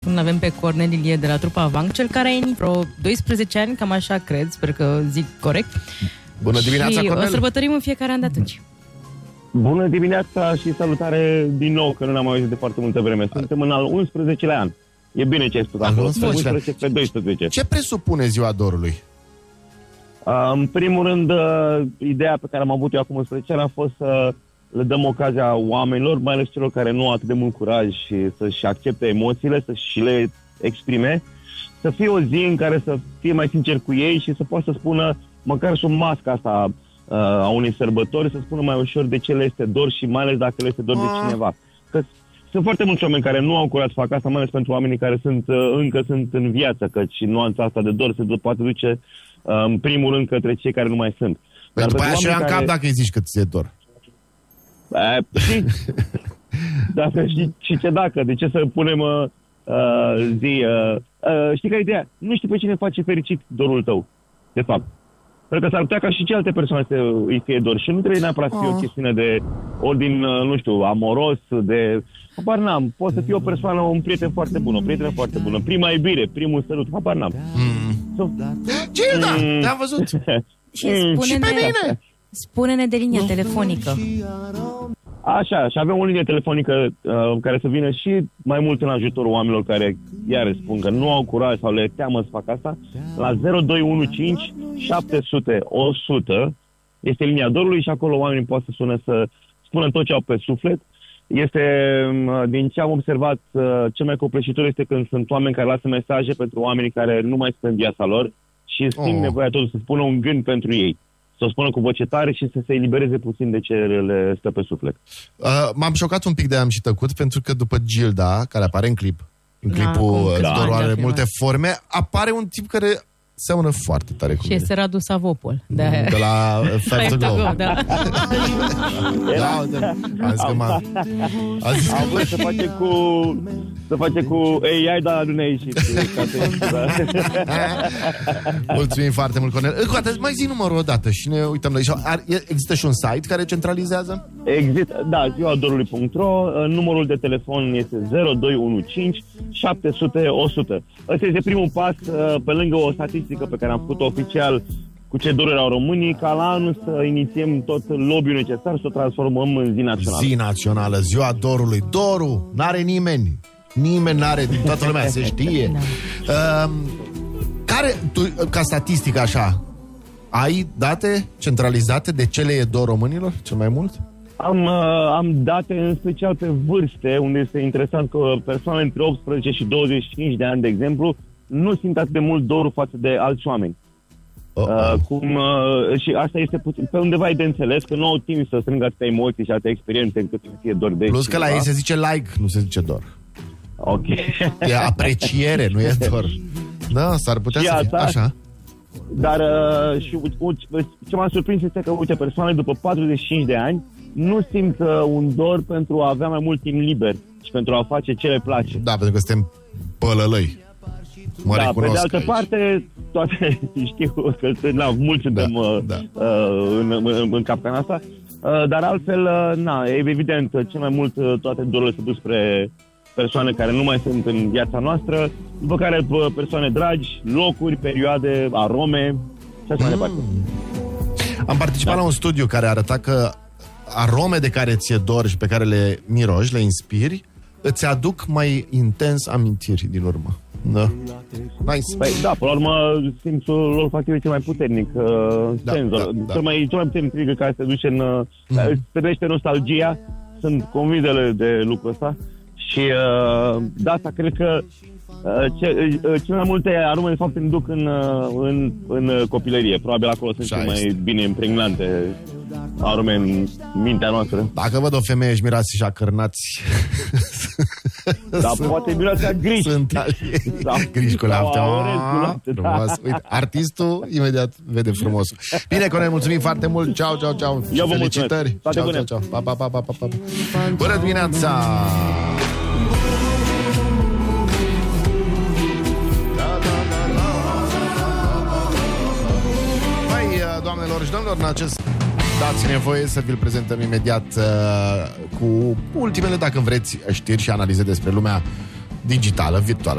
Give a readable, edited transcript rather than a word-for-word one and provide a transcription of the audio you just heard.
Îl avem pe Cornel Ilie de la trupa Vang, cel care a vreo 12 ani, cam așa cred, sper că zic corect. Bună dimineața, și Cornel! o sărbătorim în fiecare an de atunci. Bună dimineața și salutare din nou, că nu ne-am auzit de foarte multă vreme. Suntem în al 11-lea an. E bine ce ai spus acolo. 11 pe 12. Ce presupune ziua dorului? În primul rând, ideea pe care am avut eu acum 11 ani a fost să le dăm ocazia oamenilor, mai ales celor care nu au atât de mult curaj și să-și accepte emoțiile, să-și le exprime, să fie o zi în care să fie mai sincer cu ei și să poată să spună, măcar sub masca asta a unei sărbători, să spună mai ușor de ce le este dor și mai ales dacă le este dor de cineva. Că sunt foarte mulți oameni care nu au curaj să facă asta, mai ales pentru oamenii care încă sunt în viață, căci nuanța asta de dor se poate duce în primul rând către cei care nu mai sunt. Păi după aia și în cap dacă îi zici că ți-e dor. Dacă și ce dacă, de ce să punem știi care e ideea? Nu știi pe cine face fericit dorul tău, de fapt. Pentru că s-ar putea ca și celelalte persoane să îi fie dor și nu trebuie neapărat să fie o chestiune de ordin, nu știu, amoros, de... Habar n-am, poți să fii o persoană, un prieten foarte bun, o prietenă foarte bună, prima iubire, primul sărut, habar n-am. Gilda, te-am văzut! Și spune-ne de linia telefonică. Așa, și avem o linie telefonică care să vină și mai mult în ajutorul oamenilor care, iar spun că nu au curaj sau le teamă să facă asta, la 0215 700 100 este linia dorului și acolo oamenii pot să sună să spună tot ce au pe suflet. Este, din ce am observat, cel mai copleșitor este când sunt oameni care lasă mesaje pentru oamenii care nu mai sunt în viața lor și simt nevoia totuși să spună un gând pentru ei. Să o spună cu voce tare și să se elibereze puțin de ce le stă pe suflet. M-am șocat un pic de am și tăcut, pentru că după Gilda, care apare în clipul Dorul are multe forme, apare un tip care seamănă foarte tare cu mine. Și este Radu Savopol. De la Fair to Go. Da. A zis că vrut să face cu AI, dar nu ne-a ieșit. Mulțumim foarte mult, Cornel. Încă o dată, mai zi numărul o dată și ne uităm la aici. Există și un site care centralizează? Există, da, ziuadorului.ro. Numărul de telefon este 0215 700 100. Ăsta este primul pas pe lângă o statistică pe care am făcut-o oficial cu ce doruri au românii, ca la anul să inițiem tot lobby-ul necesar, să o transformăm în zi națională. Zi națională, ziua dorului. Dorul n-are nimeni. Nimeni n-are, din toată lumea se știe. Care, tu, ca statistică așa, ai date centralizate de ce le e dor românilor cel mai mult? Am date în special pe vârste, unde este interesant că persoanele între 18 și 25 de ani, de exemplu, nu simt atât de mult dorul față de alți oameni. Și asta este puțin, pe undeva e de înțeles, că nu au timp să strângă atâtea emoții și atâtea experiențe încât să fie dor de plus că la ei se zice like, nu se zice dor. Ok. E apreciere, nu e dor. Da, s-ar putea să fie așa. Dar și ce m-a surprins este că, uite, persoane după 45 de ani nu simt un dor pentru a avea mai mult timp liber și pentru a face ce le place. Da, pentru că suntem pălălăi. Pe de altă parte, toate știu că mulți suntem în capcana asta, dar altfel, e evident, cel mai mult toate dorurile se duc spre persoane care nu mai sunt în viața noastră, după care persoane dragi, locuri, perioade, arome și așa mai departe. Am participat la un studiu care arăta că arome de care ți-e dor și pe care le miroși, le inspiri, îți aduc mai intens amintiri din urmă. Da. Nice. Păi, da, până la urmă simțul olfactiv este mai puternic, senzor. Cel mai puternic trigger care se duce în... îți trăiește nostalgia, sunt convins de lucrul ăsta și de asta cred că cel mai multe arume de fapt îmi duc în copilărie. Probabil acolo sunt cele mai bine impregnante arume în mintea noastră. Dacă văd o femeie și miroase și acărnați. Dar poate miroase griji. Sunt griji cu lapte. Uite, artistul imediat vede frumos. Bine, Cornel, mulțumim foarte mult. Ciao, ciao, ciao. Eu vă felicitări. Ciao, ciao, ciao. Pa, pa, pa, pa, pa. Bună dimineața. Doamnelor și domnilor, în acest dați-ne voie să vi-l prezentăm imediat cu ultimele, dacă vreți, știri și analize despre lumea digitală, virtuală.